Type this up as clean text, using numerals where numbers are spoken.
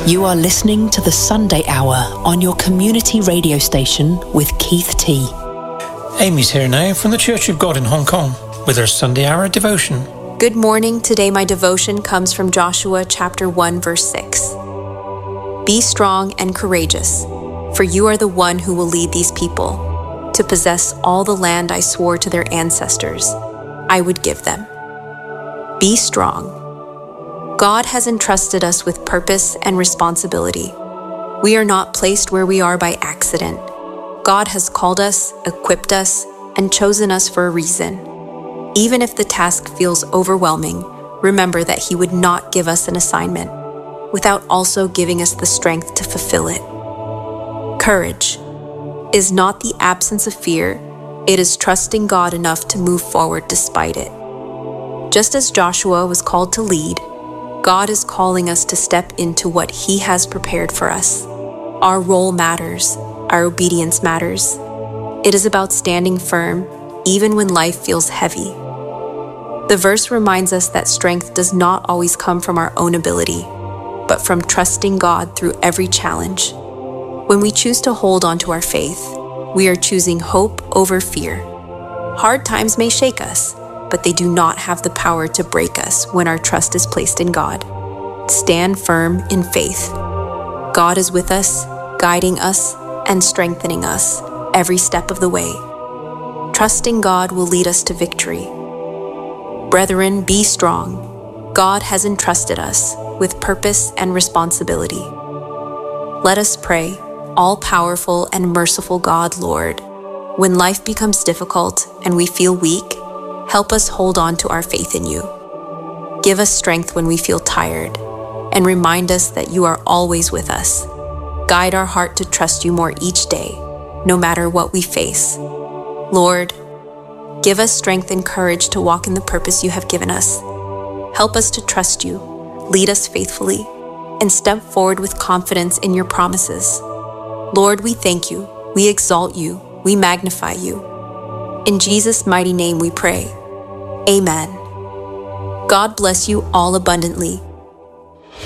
You are listening to the Sunday Hour on your community radio station with Keith T. Amy's here now from the Church of God in Hong Kong with her Sunday Hour devotion. Good morning. Today my devotion comes from Joshua chapter 1 verse 6. Be strong and courageous, for you are the one who will lead these people to possess all the land I swore to their ancestors I would give them. Be strong. God has entrusted us with purpose and responsibility. We are not placed where we are by accident. God has called us, equipped us, and chosen us for a reason. Even if the task feels overwhelming, remember that He would not give us an assignment without also giving us the strength to fulfill it. Courage is not the absence of fear, it is trusting God enough to move forward despite it. Just as Joshua was called to lead, God is calling us to step into what He has prepared for us. Our role matters, our obedience matters. It is about standing firm, even when life feels heavy. The verse reminds us that strength does not always come from our own ability, but from trusting God through every challenge. When we choose to hold on to our faith, we are choosing hope over fear. Hard times may shake us, but they do not have the power to break us when our trust is placed in God. Stand firm in faith. God is with us, guiding us, and strengthening us every step of the way. Trusting God will lead us to victory. Brethren, be strong. God has entrusted us with purpose and responsibility. Let us pray, all-powerful and merciful God, Lord, when life becomes difficult and we feel weak, help us hold on to our faith in You. Give us strength when we feel tired, and remind us that You are always with us. Guide our heart to trust You more each day, no matter what we face. Lord, give us strength and courage to walk in the purpose You have given us. Help us to trust You, lead us faithfully, and step forward with confidence in Your promises. Lord, we thank You, we exalt You, we magnify You. In Jesus' mighty name we pray. Amen. God bless you all abundantly.